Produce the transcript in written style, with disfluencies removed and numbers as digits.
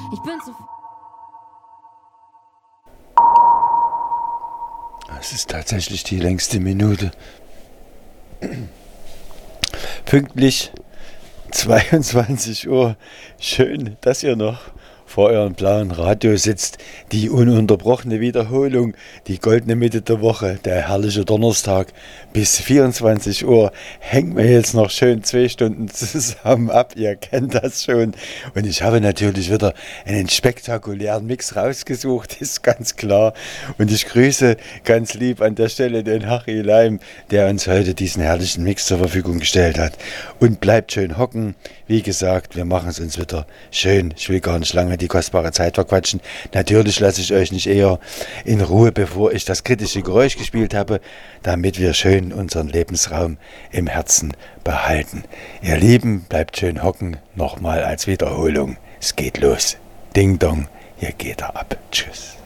Ich bin zu... Es ist tatsächlich die längste Minute. Pünktlich 22 Uhr. Schön, dass ihr noch vor eurem blauen Radio sitzt. Die ununterbrochene Wiederholung, die goldene Mitte der Woche, der herrliche Donnerstag. Bis 24 Uhr hängen wir jetzt noch schön 2 Stunden zusammen ab. Ihr kennt das schon. Und ich habe natürlich wieder einen spektakulären Mix rausgesucht, ist ganz klar. Und ich grüße ganz lieb an der Stelle den Harry Leim, der uns heute diesen herrlichen Mix zur Verfügung gestellt hat. Und bleibt schön hocken. Wie gesagt, wir machen es uns wieder schön. Ich will gar nicht lange die kostbare Zeit verquatschen. Natürlich lasse ich euch nicht eher in Ruhe, bevor ich das kritische Geräusch gespielt habe, damit wir schön unseren Lebensraum im Herzen behalten. Ihr Lieben, bleibt schön hocken. Nochmal als Wiederholung. Es geht los. Ding dong, hier geht er ab. Tschüss.